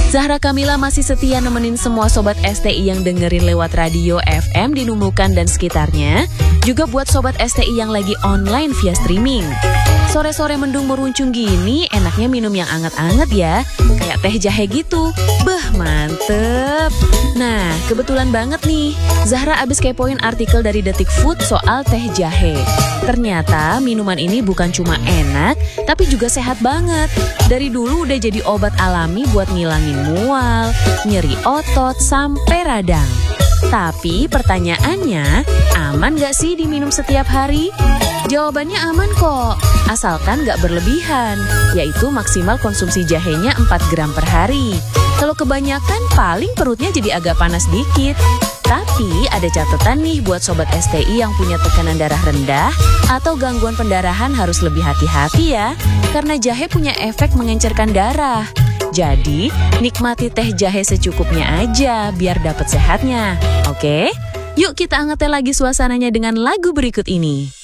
Zahra Kamila masih setia nemenin semua Sobat STI yang dengerin lewat radio FM di Nunukan dan sekitarnya. Juga buat Sobat STI yang lagi online via streaming. Sore-sore mendung meruncung gini, enaknya minum yang anget-anget ya. Kayak teh jahe gitu. Beh, mantep. Nah, kebetulan banget nih, Zahra abis kepoin artikel dari Detik Food soal teh jahe. Ternyata minuman ini bukan cuma enak, tapi juga sehat banget. Dari dulu udah jadi obat alami buat ngilangin mual, nyeri otot, sampai radang. Tapi pertanyaannya, aman gak sih diminum setiap hari? Jawabannya aman kok, asalkan gak berlebihan, yaitu maksimal konsumsi jahenya 4 gram per hari. Kalau kebanyakan paling perutnya jadi agak panas dikit. Tapi ada catatan nih buat Sobat STI yang punya tekanan darah rendah atau gangguan pendarahan harus lebih hati-hati ya, karena jahe punya efek mengencerkan darah. Jadi, nikmati teh jahe secukupnya aja biar dapat sehatnya. Oke? Yuk kita angetin lagi suasananya dengan lagu berikut ini.